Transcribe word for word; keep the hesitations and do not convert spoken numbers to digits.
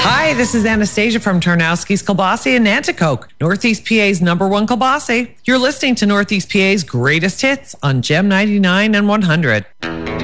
Hi, this is Anastasia from Tarnowski's Kielbasa in Nanticoke, Northeast P A's number one kielbasa. You're listening to Northeast P A's greatest hits on Gem ninety-nine and one hundred.